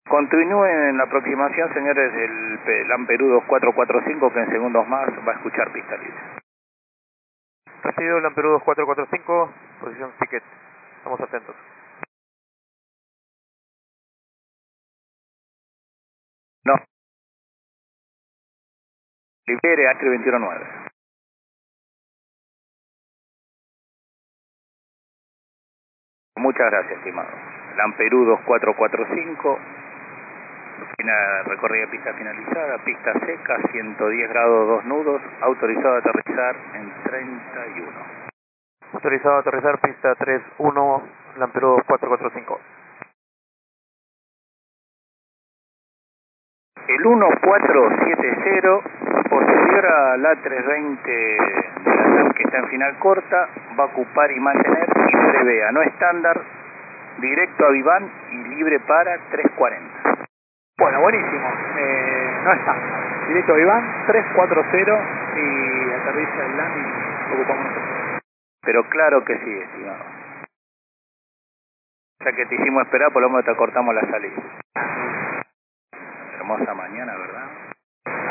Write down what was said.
Continúen en la aproximación, señores, del LAN Perú 2445, que en segundos más va a escuchar pista libre. Recibido LAN Perú 2445, posición ticket. Estamos atentos. No. Libere H219. Muchas gracias, estimado. LAN Perú 2445. Recorrida pista finalizada, pista seca, 110 grados 2 nudos, autorizado a aterrizar en 31. Autorizado a aterrizar pista 31, LAN Perú 445. El 1470, posterior a la 320 de la LAN que está en final corta, va a ocupar y mantener y prevé a no estándar, directo a Viván y libre para 340. Bueno, buenísimo. No está. Directo a Iván, 340 y aterriza el LAN y ocupamos nosotros. Pero claro que sí, estimado. Ya que te hicimos esperar, por lo menos te cortamos la salida. Hermosa mañana, ¿verdad?